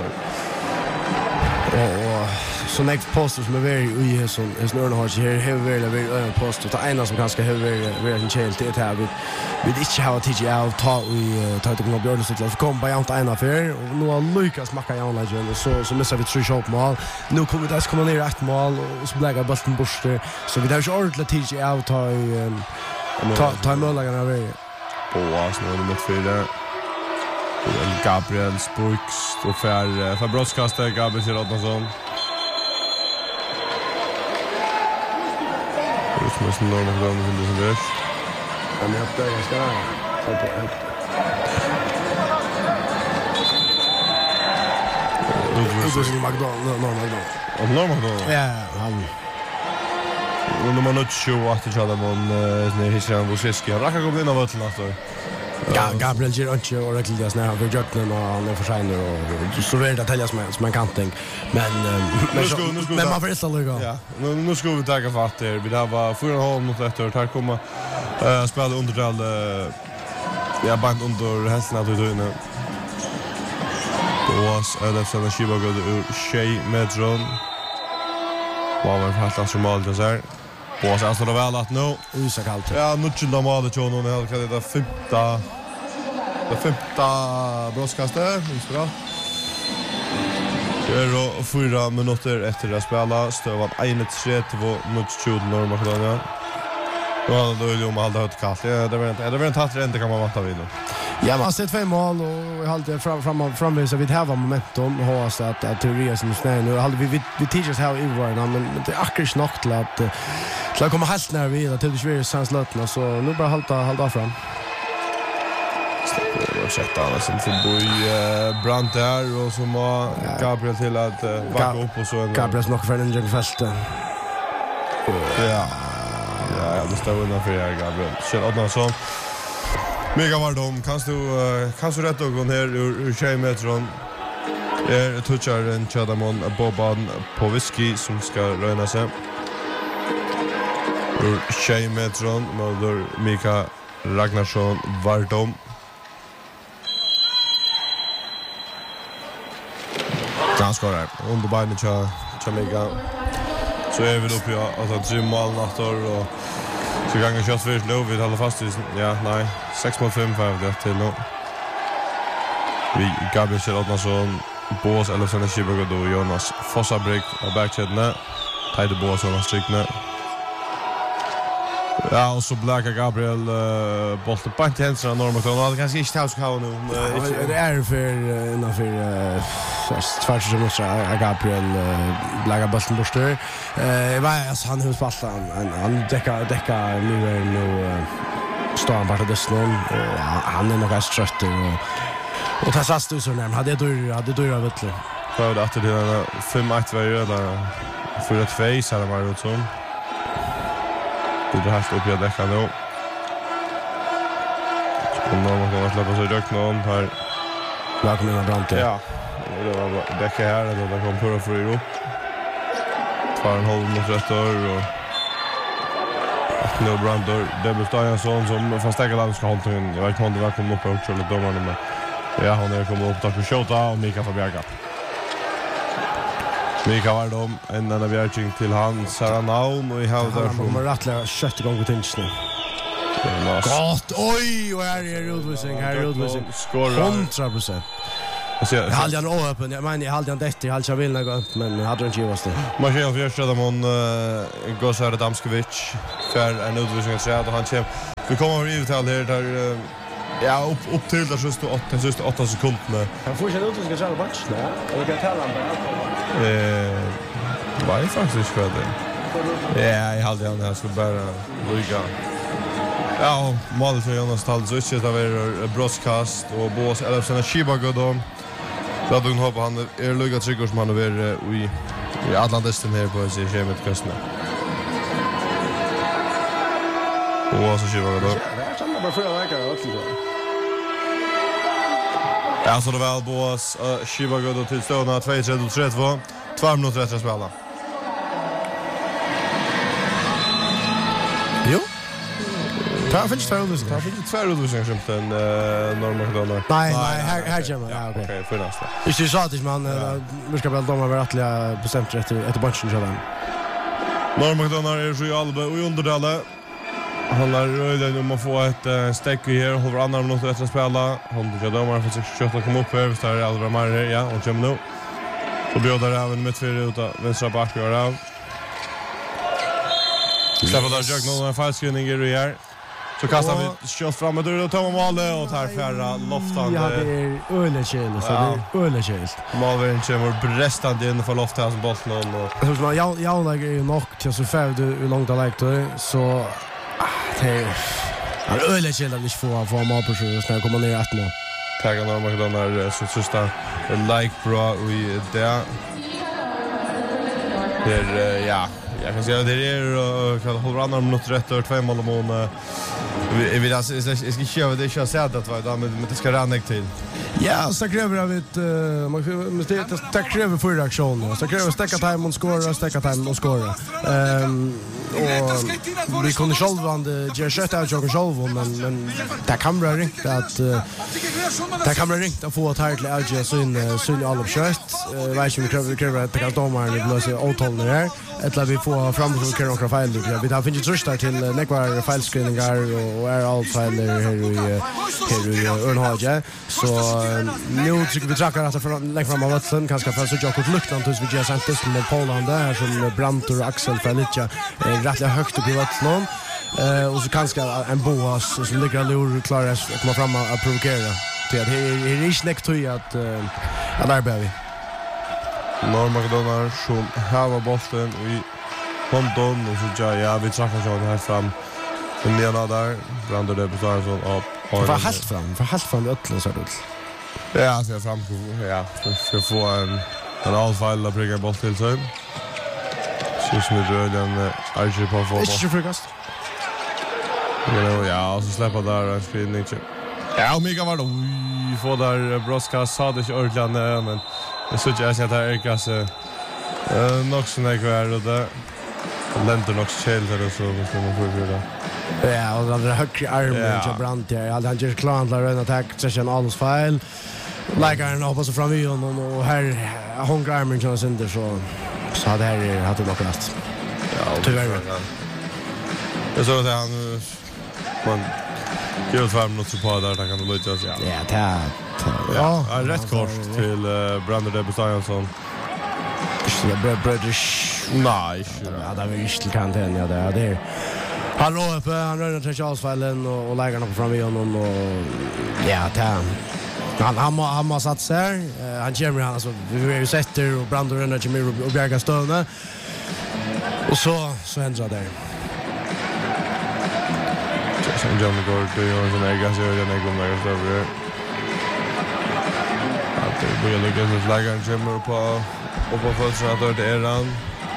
S3: Och så next poster som är very i så är snurren har sig här har väl väl post och ta ena som kanske har väl väl en chill det här vi vi inte har T G out ta vi ta det på Björn så att komma på inte ena för och nu har Lucas macka jag lägger så så missar vi tre shot mål nu kommer det att komma ner ett mål och så lägger bollen bort så vi har ju ordentligt T G out ta ta ta målarna över
S2: på oss nu med fyra Gabriel Spooks och för för broadcaster Gabriel Rodnason. Som är som Norr Makedonien som det som det är.
S3: Ja, men jag uppdagar ganska nära. Utvisning Makedonien, Norr Makedonien.
S2: Och Norr Makedonien?
S3: Ja, han...
S2: Och när man inte tjugo att det tjadar man när Hisran Vusiski. Han rackar kom in av ötlen efter.
S3: Ja, Gabriel ger inte och räckligt när han för jöknen och han är för sig nu och så är det att täljas med som en kanting. Men men men man får inte lugga.
S2: Ja, nu nu ska vi ta fatt där. Vi där var fyra och en halv mot ett år. Här kommer eh spela undertal ja band under hästen att du nu. Boas Elefsen Shiba går ur Shea Medron. Vad var det fast som mål det så här. Boas alltså det väl att nu
S3: usa kallt.
S2: Ja, nu till de mål det ju nu kan det femta. Det femta broadcaster, visst bra. Det är fyra minuter efter att spela. Stövan en tre två mot tjugo Norr Makedonien. Då hade det ju om allt hött kallt. Det var inte det var inte hatt inte kan man vanta vid.
S3: Ja, man har sett fem mål och jag hade fram fram fram så vi har momentum och har så att att teoria som snä nu hade vi vi teachers how i var men det är akkurat nog till att till att komma helt när vi till det svåra sanslötna så nu bara halta halta fram.
S2: Och sätta alla som får bo i Brandt där och som har Gabriel till att backa upp och så en
S3: Gabriel nog för en liten fält.
S2: Ja. Ja, det står under för Gabriel. Kjell Adnason. Mega vardom, kan du kan du rätta gå ner ur Shea Medron. Är touchar en Chadamon Boban på whisky som ska röna sig. Ur Shea Medron möter Mika Ragnarsson Vardom. Han skorar under benen till Chamiga. Så är vi uppe ja alltså tre mål nattor och så gånger kört för lov vi håller fast i ja nej sex mot fem för det till nu. Vi Gabriel Adnason, Boas Elefsen Shibago och Jonas Fossabrick och backcheckna. Tide Boas och Strikne. Ja, och så Blacka Gabriel uh, bollen på Hansen och Norr Makedonien. Det kanske inte ska ha nu.
S3: Det är för innan för först tvärs som måste Gabriel Blacka bollen borster. Eh vad alltså han hur spelar han han täcker täcker nu nu står han bara det snön och han är nog ganska trött och och tar fast så när hade du hade du jag vet.
S2: För att det är fem ett var ju där för ett face hade varit så. Det har haft upp i däckan nu. Och nu måste man släppa sig rökt någon här.
S3: Lagen med Brandt.
S2: Ja, det var däcka här. Det kom på för Europa. Tvär en halv mot rätt år. Och att nu Brandt. Det består en sån som fast ägga land ska hålla in. Jag vet inte om det var kommit upp och också lite domarna. Men ja, hon är kommit upp. Tack för Kjota och Mika Fabiaga. Mika var de en annan bjärking till han Saranaun och i halvdär
S3: som kommer rattla kött igång på tinsen. Gott, oj, och här är utvisning, här är utvisning. hundra procent. Jag hade han öppen, jag menar jag hade han detta, jag hade jag vilja gå upp, men jag hade inte givast det.
S2: Marcel Fjärstadamon Gosar Damskovic för en utvisning att säga att han kämpar. Vi kommer över i uttal här där ja, upp, upp till där just åtta, just åtta sekunder.
S3: Han får inte utvisning att köra match, nej? Eller kan jag tala om det?
S2: Eh, var det faktiskt för det? Ja, jag hade han här skulle bara lyga. Ja, målet för Jonas Tall så inte det var broadcast och Boas Elefsen Shibago då. Så hade hon hoppat han är lyga tryggor som han över i i Atlantesten här på sig schemat kusten. Boas Shibago då.
S3: Ja, det är bara för att jag också.
S2: Ja, så det var Boas Shibago då till stående två tre tre två. två minuter efter spela.
S3: Jo. Ta finns två utvisningar.
S2: Ta finns två utvisningar som den Norr Makedonien.
S3: Nej, nej, här här kommer ja, okej.
S2: Okej, för nästa.
S3: Visst du sa att man vi ska väl domar vara rättliga bestämt efter efter bunchen så där.
S2: Norr Makedonien är ju Alba och underdalle. Han har röjden om att få ett stäck här och håller andra minuter efter att spela. Han tycker domaren får sig köta komma upp här. Så är det Alva Marre, ja, och kommer nu. Så bjödar även mitt fyra ut av vänstra back gör av. Släpper där jag någon falskrinning i det här. Så kastar vi skott framåt och tar målet och tar färra loftan.
S3: Ja, det är ölekäl så det är ölekäl.
S2: Malvern kommer brestande in för loftan som bollen och
S3: så man jag jag lägger ju nog till så fär du hur långt det lägger så det är ölekäl att inte få få mål på så när kommer ner ett mål.
S2: Tagga när man då när så sista like bra vi där. Det ja, jag kan säga det är kan hålla andra minuter rätt över två mål om vi vill alltså jag ska köra det jag sa att var då men det ska ranna till.
S3: Ja, så kräver jag vet man måste det kräver för reaktion. Så kräver stäcka time och skora, stäcka time och skora. Ehm och vi kunde självande ge skott av jag själv men men det kan bli ringt att det kan bli ringt att få ett härligt läge så in så in alla kött. Vet ju vi kräver kräver att det kan domaren det blir så åtalande där. Eller vi får fram för att några fel det. Vi har finnit trust där till nekvar felskrinningar och är allt fel här i här i Örnhagen. Så nu tycker vi trackar att för lägga fram vatten kanske för så jag kort luktan tills vi ger sent med Polen där som Brantor och Axel Felicia rättligt högt upp i vattnet. Eh och så kanske en Boas som ligger lur klarar att komma fram och provocera. Det är det är inte snäckt att att där behöver vi.
S2: Norrmakedonnar som har bollen i Ponton och så ja vi trackar så här fram. Den ena där Brantor det på så upp.
S3: För helt fram, för helt fram ötlen så det.
S2: Ja, så fram ja, för få en en allfall att bringa boll till sig. Så som det rör den Archie på fotboll.
S3: Inte frukast.
S2: Ja, ja, så släppa där en spelning. Ja, Mika var då vi får där Broskas sa det inte ordentligt men det så jag att det är kanske eh nog så när kvar och där länder nog skäll där så måste man få göra.
S3: Ja, och den högra armen till Brandt. Ja, han gör klart att run attack session alls fel. Lägger den hoppas fram i honom och här hon armen kan sen så så hade här hade det nog rätt. Ja, tyvärr.
S2: Det så att han man gör fram något så på där där kan det lyckas ja.
S3: Ja, ta.
S2: Ja, rätt kort till Brandt där Bestajansson.
S3: Det British.
S2: Nej,
S3: ja, det var ju inte kan det ja det är. Han rör upp, han rör till Charlesfällen och, och lägger honom fram i honom och ja, ta. Han han han har satt sig. Uh, han kommer han alltså vi har ju sett det och Brandt rör till mig och Bjärga stövna. Och så så händer det.
S2: Sen John går till och så lägger sig och den går mer så över. Att det börjar lägga sig flaggan kommer på och på första det är han.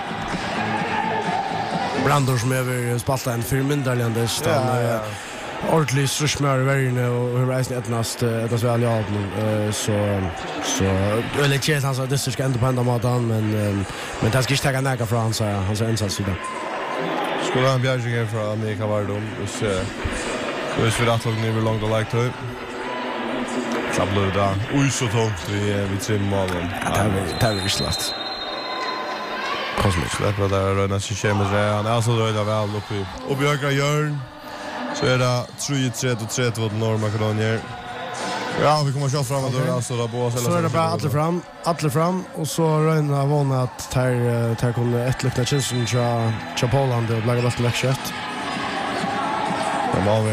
S3: Brandor som över spalta en förmyndarlande stan. Ja, ja. Ordentligt strömmar värjne och hur reisen etnast etnast väl ja så så eller tjänt han så det ska ändå på ända matan men men det ska inte ta näka från så han så insats idag.
S2: Skulle han bjärga från Amerika var då så så är det att lugna hur långt det like to. Sablar där. Oj så tungt vi vi trim målen.
S3: Det är det är slast.
S2: Kosmik släpper där röna sig kemis där. Han är så röda väl uppe i. Och Björka Jörn. Så är det tre tre tre två Norrmakedonier. Ja, vi kommer köra fram och då alltså då bås eller så.
S3: Så är det bara alla fram, alla fram och så röna våna att tar tar kommer ett lukta chansen till till Poland och lägga bort läxkött.
S2: Ja,